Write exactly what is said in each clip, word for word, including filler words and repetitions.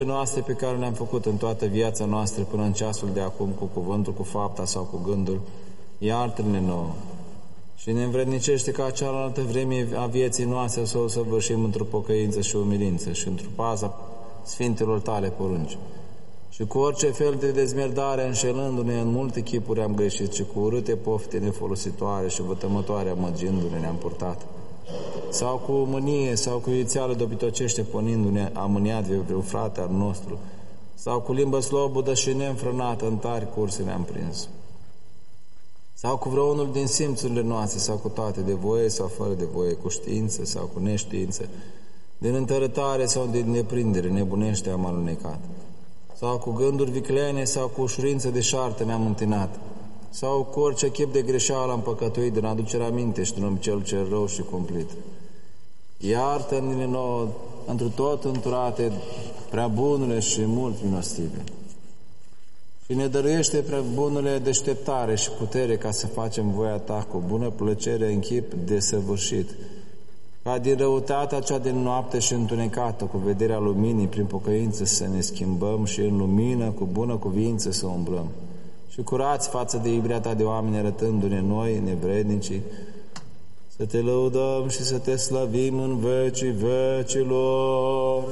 noastre pe care le-am făcut în toată viața noastră până în ceasul de acum, cu cuvântul, cu fapta sau cu gândul, iartă-ne nouă și ne învrednicește ca cealaltă vreme a vieții noastre să o săvârșim într-o pocăință și umilință și într-o paza Sfintelor Tale porunci. Și cu orice fel de dezmerdare, înșelându-ne în multe chipuri am greșit și cu urâte pofte nefolositoare și vătămătoare amăgindu-ne ne-am purtat. Sau cu mânie sau cu iuțeală dobitocește punindu-ne amâniat de vreun frate al nostru, sau cu limbă slobodă și neînfrânată în tari curse ne-am prins. Sau cu vreunul din simțurile noastre, sau cu toate, de voie sau fără de voie, cu știință sau cu neștiință, din întărătare sau din neprindere, nebunește am alunecat. Sau cu gânduri viclene sau cu ușurință de șartă ne-am întinat, sau cu orice chip de greșeală am păcătuit din aducerea minte și din om cel cel rău și cumplit. Iartă-ne nouă, întru tot înturate, prea bunule și mult milostive. Și ne dăruiește prea bunule deșteptare și putere ca să facem voia Ta cu bună plăcere în chip desăvârșit, ca din răutatea cea din noapte și întunecată, cu vederea luminii, prin pocăință să ne schimbăm și în lumină, cu bună cuvință să umblăm. Și curați față de iubirea Ta de oameni, arătându-ne noi, nevrednicii, să Te lăudăm și să Te slăvim în vecii vecilor.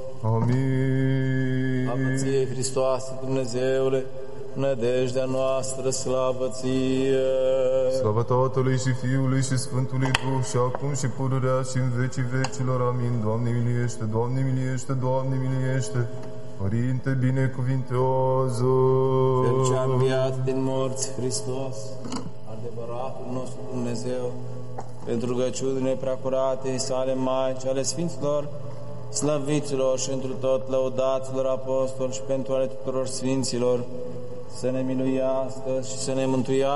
Amin. Slavă Ție, Hristoase, Dumnezeule, nădejdea noastră, slavă Ție. Slavă Tatălui și Fiului și Sfântului Duh, și acum și pururea și în vecii vecilor. Amin. Doamne miliește, Doamne miliește, Doamne miliește. Părinte binecuvintează. Cel ce-a înviat din morți, Hristos, adevăratul nostru Dumnezeu, pentru rugăciunile preacuratei Sale Maici, ale Sfinților, slăviților și întru tot lăudaților apostoli și pentru ale tuturor Sfinților, să ne miluiască și să ne mântuiască